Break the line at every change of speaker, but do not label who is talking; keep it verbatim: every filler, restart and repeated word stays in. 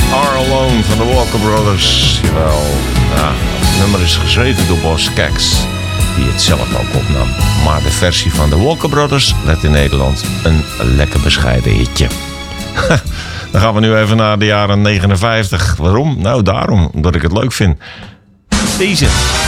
Are Alone van de Walker Brothers. Jawel. Ja, het nummer is geschreven door Boz Scaggs, die het zelf ook opnam. Maar de versie van de Walker Brothers werd in Nederland een lekker bescheiden hitje. Dan gaan we nu even naar de jaren negenenvijftig. Waarom? Nou, daarom. Omdat ik het leuk vind. Deze.